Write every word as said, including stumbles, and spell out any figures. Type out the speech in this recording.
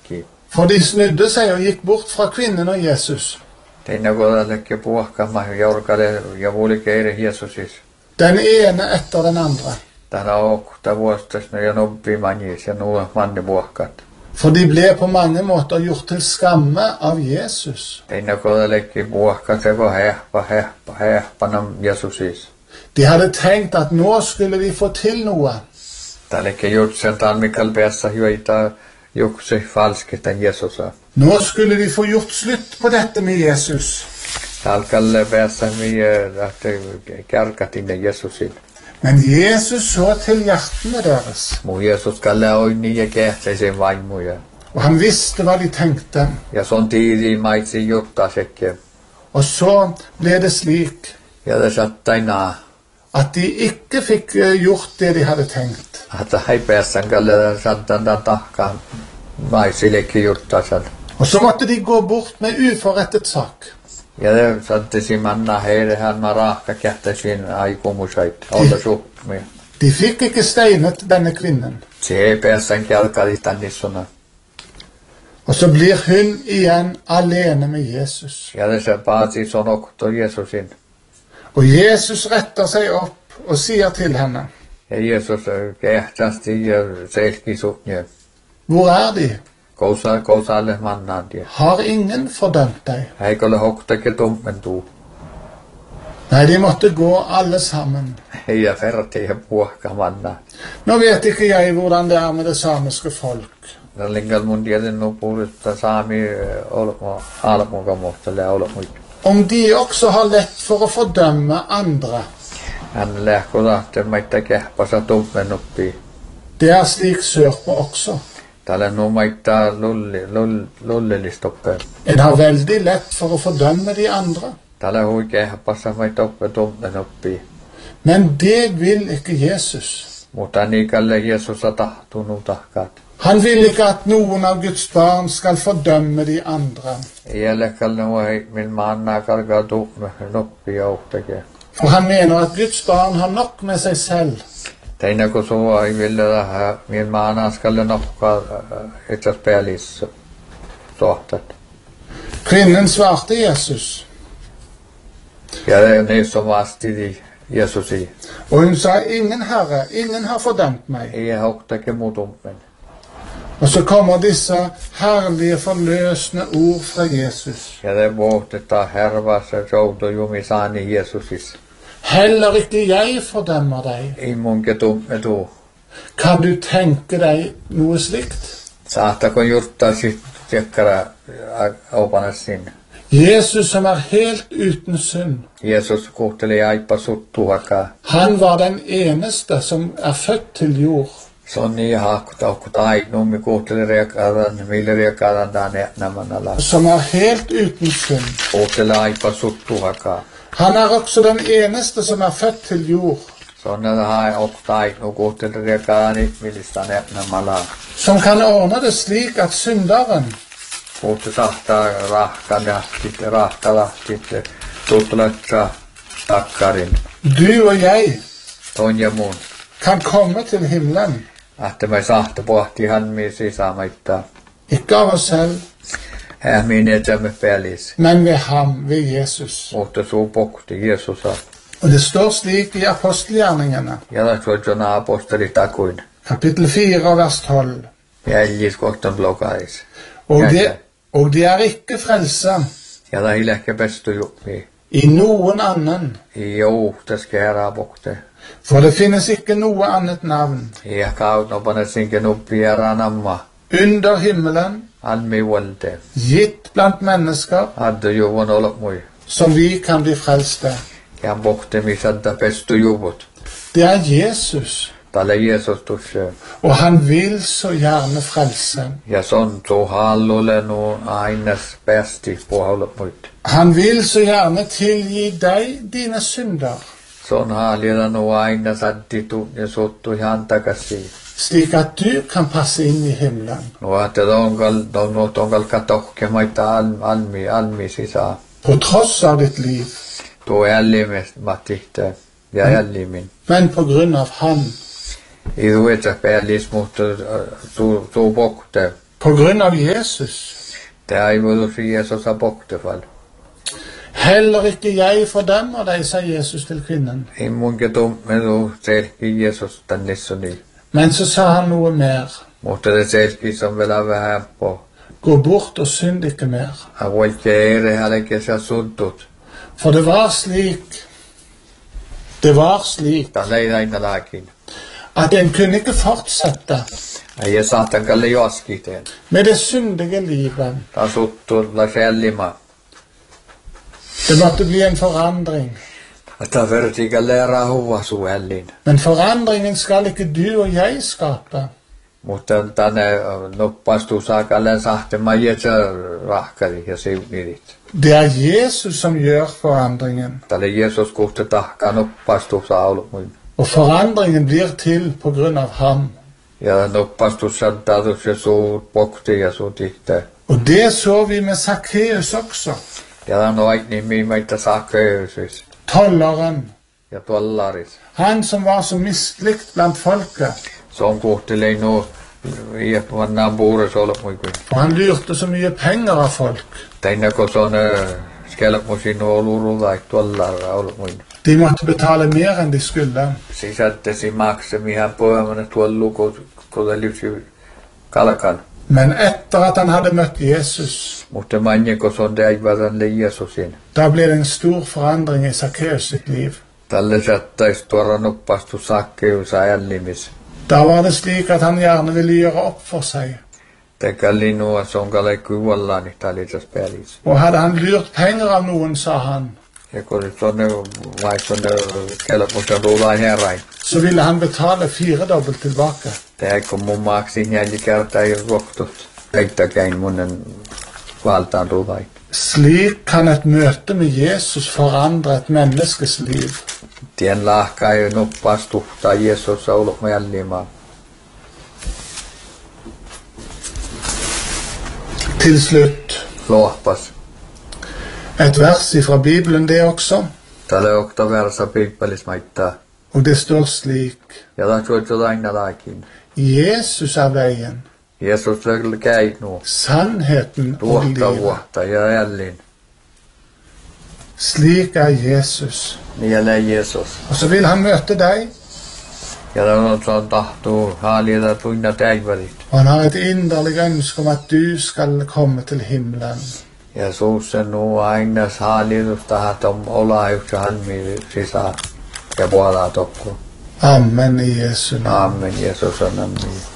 lekki. For de snudde seg og gikk bort fra kvinnen og Jesus. Teina koda lekki puhkama jorkale ja vulkeire Jeesusis. Den ene etter den andre. Tana okta vuostas ja nobbi manjis ja nuo manne puhkat. For de ble på mange måter gjort til skamme av Jesus. Teina koda lekki puhkat se ko hehpa hehpa hehpa nam Jeesusis. De hadde tenkt at nå skulle de få til noe. Tää lekki jutsen talmikal peassa hyöitä juksi falskista Jeesusa. Nå skulle de få gjort slutt på dette med Jesus. Talkalle peassa mie lähtee kärkätinne Jeesusin. Men Jesus så til hjertene deres. Mu Jeesus kalle oini ja kehtseisen vaimuja. Og han visste hva de tenkte. Ja son tiidi maitsi jutta sekke. Og så ble det slik Ja det sattainaa. at de ikke fikk gjort det de hadde tenkt. Että hei peassan kalle sattanda tahkaan maitsi lekki juttasan. Og så måtte de gå bort med uforrettet sak. Ja det sattisi manna heire hän ma rahka kähtäisiin aikumusait. Ota suhmi. De fikk ikke steinet denne kvinnen. Se ei peassan kjalkali tannissona. Og så blir hun igjen alene med Jesus. Ja det se paatsi sonokto Jeesusin. Og Jesus retter seg opp og sier til henne, Ja Jeesus kehtsästi ja selkisutnje. hvor er de? Kousa kousalle mannantie. Har ingen fordømt deg? Heikolle hoktake tummentuu. Nei, de måtte gå alle sammen. Ja ferti ja puhka manna. Nå vet ikke jeg hvordan det er med det samiske folk. Lingal mun tiedän no puolesta saami olmo almukamohtalle olmo. Om de også har lett for å fordømme andre. Hän lähkoda temmaita kähpasa tummenuppi. Det er slik sørpå også. Täällä no maittaa lulli lull lullelistoppe. En har veldig lett for å fordømme de andre. Täällä hui kähpasa maitoppe tummenuppi. Men det vil ikke Jesus. Mutta niikalle Jeesusa tahtunut tahkat. Han vil ikke at noen av Guds barn skal fordømme de andre. Iälläkalle no hei min maannaa kalkaa tumme nuppi johtake. For han mener at Guds barn har nok med seg selv. Teina kun sua ei ville lähä min maannaa skalle nokkaa itsas päällissä sohtat. Kvinnen svarte Jesus. Ja det er niissä vastidi Jeesusi. Og hun sa, ingen herre, ingen har fordømt meg. Ei hoktake mutummen. Og så kommer disse herlige forløsende ord fra Jesus. Ja det vuotetaan hervassa souto jumisani Jeesusis. Heller ikke jeg fordømmer deg. Ei munke tumme tuu. Kan du tenke deg noe slikt? Saattako juttaa sit tjekkara aupana sinne. Jesus som er helt uten synd. Jeesus kuhteli aipa suttuhakaa. Han var den eneste som er født til jord. Se on niin haakkuta, kun tainummi kuhteli riekaadan, mille riekaadan tää nämänala. Som er helt uten synd. Kuhteli aipa suttuhakaa. Han er også den eneste som er født til jord. Se on näitä hae ok tainu, kuhteli riekaadan, millistä nämänala. Som kan ordne det slik at synderen Kuhteli sahtaa rahkan ja sitten rahkalahtit, tutletsa takkarin. du og jeg Ton ja mun. kan komme til himmelen. Että me sahta pohti hän mi sisämaittaa. Ikke av oss selv, Hän mi netämme päällis. men ved ham, ved Jesus. Mutta suu pohti Jeesusa. Og det står slik i apostelgjerningene, Ja det var jona apostoli takuin. kapittel fire, vers tolv. Jällis kohtan blokais. Og det, og det er ikke frelse Ja det ei lähke pestu juppi. i noen annen, Jo, det ska herra pohte. for det finnes ikke noe annet navn Ja kautno pane sinken uppi ja ranamma. under himmelen Almi valde. gitt blant mennesker Hadde juvon olot mui. som vi kan bli frelst av. Ja pohte mi sadda pestu juvot. Det er Jesus, Tälle Jeesus tusse. og han vil så gjerne frelse. Ja son tu hallulle nu aines pesti puolot muit. Han vil så gjerne tilgi deg dine synder, Son hallilla nu aina sadditu ja suttu ihan takaisin. slik at du kan passe inn i himmelen. No että tonkal no tonkal katokke maita al almi almi sisä. På tross av ditt liv, Tuo ällimes matihte ja ällimin. men på grunn av han, I duetsa päällis mutta su su pohte. På grunn av Jesus. Det er imot Jesus har bortefall. Heller ikke jeg fordømmer deg, sa Jesus til kvinnen. I mange dom, men nå selger Jesus den nisse ny. Men så sa han noe mer. Måtte det selge som vil være her på. Gå bort og synd ikke mer. Jeg vil ikke ære, jeg ikke se sunt ut. For det var slik, det var slik, Da leier en av lagen. at en kunne ikke fortsette Jeg sa at han kan leie oss gitt en. med det syndige livet. Da sutt og la kjærlig med. Det måtte bli en forandring. At da for at jeg kan lære hova så hellig. Men forandringen skal ikke du og jeg skape. Mutta tänne noppastuusaa kallen sahte majetse rahkari ja siunirit. Det er Jesus som gjør forandringen. Tälle Jesus kohta tahka noppastuusaa ollut muin. Og forandringen blir til på grunn av ham. Ja noppastuussa tadus ja suut pokti ja suut ihte. Og det så vi med Zacchaeus også. Ja tämän oik nimi meitä Zacchaeus. Tolleren. Ja tollaris. Han som var så mislikt blant folket. Som kohteli nu i vannan buures ollut muin kuin. For han lurte så mye penger av folk. Teina kun son skelmusin olurudaik tollara ollut muin. De måtte betale mer enn de skulle. Sisättäsi maksemi hän poemana tuollu kodellisi kalkan. Men etter at han hadde møtt Jesus, Mutta mange kun son teikvätän le Jesusin. da ble det en stor forandring i Zacchaeus sitt liv. Tälle sättäis tuoda noppastu Zacchaeus ällimis. Da var det slik at han gjerne ville gjøre opp for seg. Tekalli nuo sonkale kuollani talisas pelis. Og hadde han lurt penger av noen, sa han, Ja kun sonne vai sonne kelmusen ruudain herrain. så ville han betale firedobbelt tilbake. Tää kun mun maksin jäljikerta ei rohtut. Eittäkäin munnen valtaan ruudain. Slik kan et møte med Jesus forandre et menneskes liv. Tien lahka ei noppastu tai Jesus ollut jällimaa. Til slutt, Lohpas. et vers fra Bibelen det også, Tälle okta versa piippelis maittaa. og det står slik. Ja ta suotso aina laakin. Jesus er veien, Jeesus lögl käit nuo. sannheten og Tuohta livet. vuotta ja jällin. Slik er Jesus. Niellä Jeesus. Og så vil han møte deg, Ja tämä on sån tahtuu haalieta tunna täivärit. og han har et inderlig ønske om at du skal komme til himmelen. Ja suussa nuo aina haalietusta hatom olla yksi halmi sisään. Ja puolaa tokko. Amen i Jesu navn. Amen, Jeesus on amen.